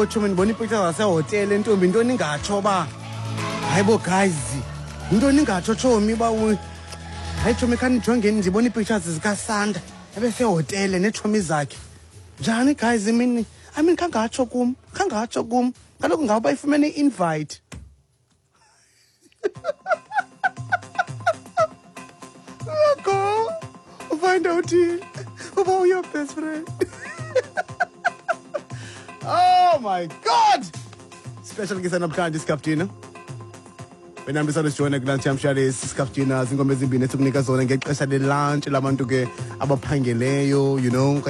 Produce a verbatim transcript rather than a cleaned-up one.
bo tshomi ndibona ipicture zasehotele ntombi into ningatsho ba hayi bo guys into ningatsho tshomi ba hayi tshomi khani jongeni ndibona ipictures zikaSanda ebesehotele netshomi zakhe njani guys I mean I mean kangatsho kum kangatsho kum kaloku ngawuba ifumene invite go find out about your best friend. Oh my God! Special guest namhlanje isikaptina. Wena mntu salisijona kulunch yamshare isikaptina zingoma ezimbini esikunika zona ngexesha le lunch labantu ke abaphangeleyo you know